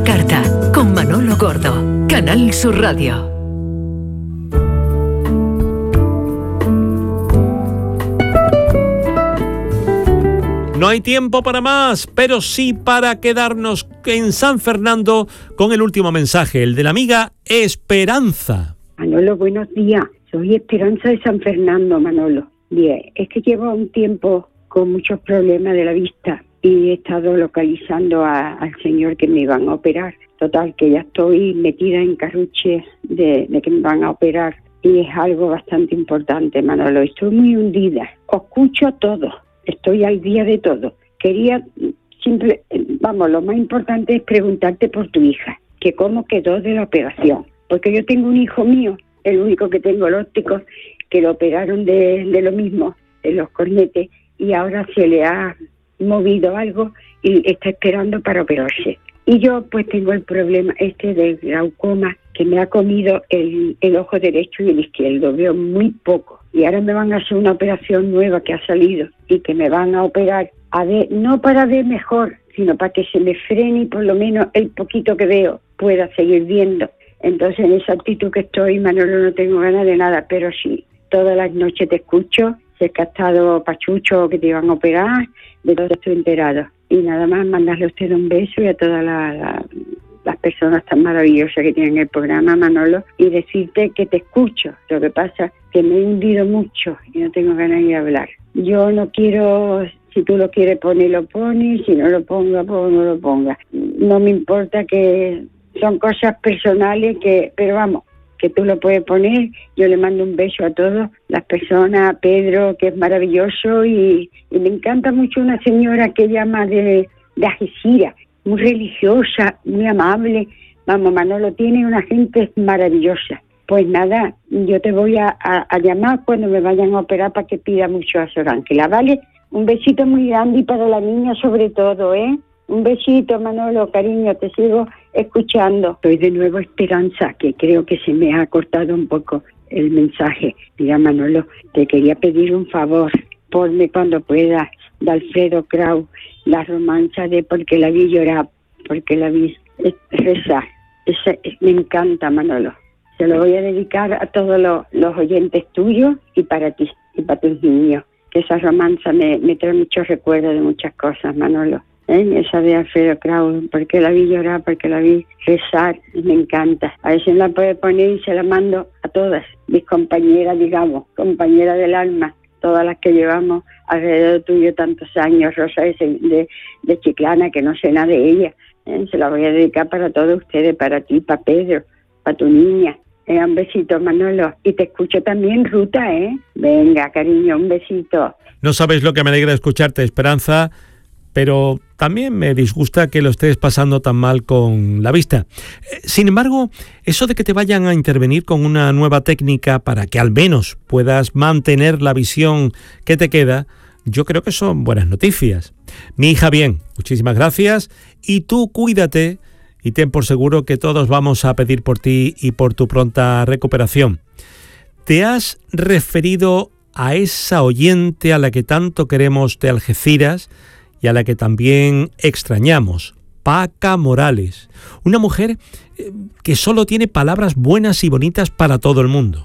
la carta, con Manolo Gordo, Canal Sur Radio. No hay tiempo para más, pero sí para quedarnos en San Fernando con el último mensaje, el de la amiga Esperanza. Manolo, buenos días. Soy Esperanza de San Fernando, Manolo. Bien, es que llevo un tiempo con muchos problemas de la vista y he estado localizando al señor que me iban a operar. Total, que ya estoy metida en carruches de que me van a operar y es algo bastante importante, Manolo. Estoy muy hundida. Os escucho todo. Estoy al día de todo. Quería lo más importante es preguntarte por tu hija, que cómo quedó de la operación. Porque yo tengo un hijo mío, el único que tengo, el óptico, que lo operaron de lo mismo, de los cornetes, y ahora se le ha movido algo y está esperando para operarse. Y yo pues tengo el problema del glaucoma, que me ha comido el ojo derecho y el izquierdo, veo muy poco. Y ahora me van a hacer una operación nueva que ha salido y que me van a operar, a ver, no para ver mejor, sino para que se me frene y por lo menos el poquito que veo pueda seguir viendo. Entonces en esa actitud que estoy, Manolo, no tengo ganas de nada, pero sí, todas las noches te escucho, si es que ha estado pachucho que te iban a operar, de todo estoy enterado. Y nada más mandarle a usted un beso y a todas las personas tan maravillosas que tienen el programa, Manolo, y decirte que te escucho. Lo que pasa es que me he hundido mucho y no tengo ganas de hablar. Yo no quiero, si tú lo quieres poner, lo pones, si no lo ponga, pues no lo ponga. No me importa, que son cosas personales, pero vamos, que tú lo puedes poner. Yo le mando un beso a todas las personas, a Pedro, que es maravilloso, y me encanta mucho una señora que llama de Algeciras, muy religiosa, muy amable. Vamos, Manolo, tiene una gente maravillosa. Pues nada, yo te voy a llamar cuando me vayan a operar para que pida mucho a Sor Ángela, ¿vale? Un besito muy grande y para la niña sobre todo, ¿eh? Un besito, Manolo, cariño, te sigo escuchando. Soy de nuevo Esperanza, que creo que se me ha cortado un poco el mensaje. Mira, Manolo, te quería pedir un favor. Ponme cuando puedas de Alfredo Kraus, la romanza de Porque la vi llorar, porque la vi rezar. Me encanta, Manolo. Se lo voy a dedicar a todos los oyentes tuyos y para ti y para tus niños. Que esa romanza me trae muchos recuerdos de muchas cosas, Manolo. Esa de Alfredo Kraus, Porque la vi llorar, porque la vi rezar, me encanta. A veces la puede poner y se la mando a todas mis compañeras, digamos, compañeras del alma, todas las que llevamos alrededor tuyo tantos años. Rosa de Chiclana, que no sé nada de ella, se la voy a dedicar para todos ustedes, para ti, para Pedro, para tu niña. Un besito, Manolo, y te escucho también, Ruta, Venga, cariño, un besito. No sabes lo que me alegra escucharte, Esperanza, pero también me disgusta que lo estés pasando tan mal con la vista. Sin embargo, eso de que te vayan a intervenir con una nueva técnica para que al menos puedas mantener la visión que te queda, yo creo que son buenas noticias. Mi hija, bien, muchísimas gracias, y tú cuídate y ten por seguro que todos vamos a pedir por ti y por tu pronta recuperación. ¿Te has referido a esa oyente a la que tanto queremos de Algeciras y a la que también extrañamos? Paca Morales, una mujer que solo tiene palabras buenas y bonitas para todo el mundo.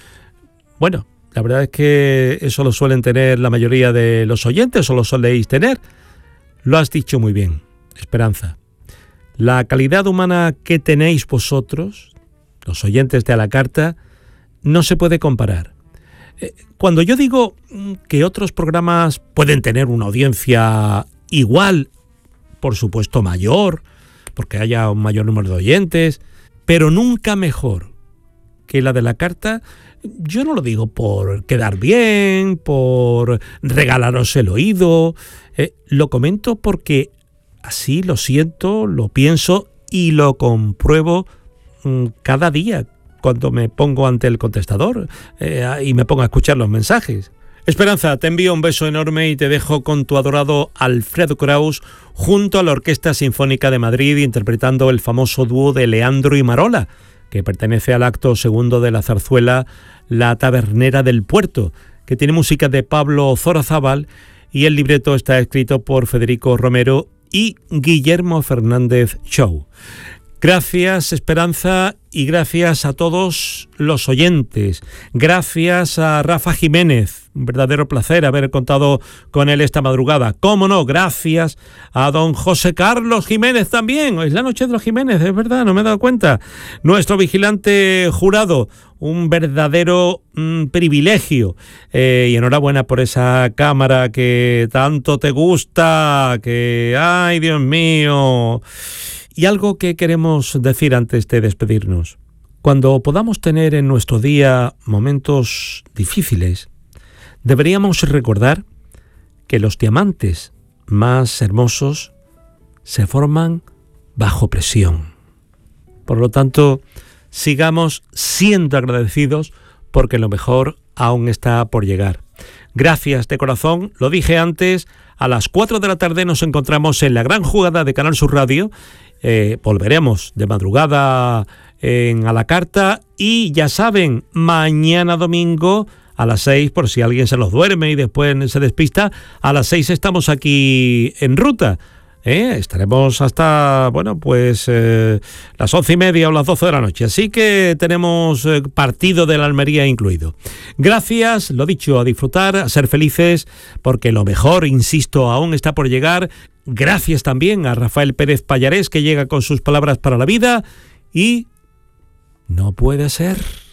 Bueno, la verdad es que eso lo suelen tener la mayoría de los oyentes, o lo soléis tener. Lo has dicho muy bien, Esperanza. La calidad humana que tenéis vosotros, los oyentes de A la Carta, no se puede comparar. Cuando yo digo que otros programas pueden tener una audiencia igual, por supuesto mayor, porque haya un mayor número de oyentes, pero nunca mejor que la de La Carta, yo no lo digo por quedar bien, por regalaros el oído, lo comento porque así lo siento, lo pienso y lo compruebo cada día cuando me pongo ante el contestador y me pongo a escuchar los mensajes. Esperanza, te envío un beso enorme y te dejo con tu adorado Alfredo Kraus junto a la Orquesta Sinfónica de Madrid interpretando el famoso dúo de Leandro y Marola, que pertenece al acto segundo de la zarzuela La Tabernera del Puerto, que tiene música de Pablo Zorazábal y el libreto está escrito por Federico Romero y Guillermo Fernández Show. Gracias, Esperanza, y gracias a todos los oyentes. Gracias a Rafa Jiménez, un verdadero placer haber contado con él esta madrugada. Cómo no, gracias a don José Carlos Jiménez también. Es la noche de los Jiménez, es verdad, no me he dado cuenta. Nuestro vigilante jurado, un verdadero privilegio. Y enhorabuena por esa cámara que tanto te gusta, que, ay, Dios mío. Y algo que queremos decir antes de despedirnos. Cuando podamos tener en nuestro día momentos difíciles, deberíamos recordar que los diamantes más hermosos se forman bajo presión. Por lo tanto, sigamos siendo agradecidos porque lo mejor aún está por llegar. Gracias de corazón, lo dije antes, a las 4 de la tarde nos encontramos en la gran jugada de Canal Sur Radio. Volveremos de madrugada a la carta y ya saben, mañana domingo a las 6, por si alguien se los duerme y después se despista, a las 6 estamos aquí en ruta. Estaremos hasta, las 11:30 o las 12 de la noche. Así que tenemos partido de la Almería incluido. Gracias, lo dicho, a disfrutar, a ser felices, porque lo mejor, insisto, aún está por llegar. Gracias también a Rafael Pérez Pallarés, que llega con sus palabras para la vida. Y no puede ser.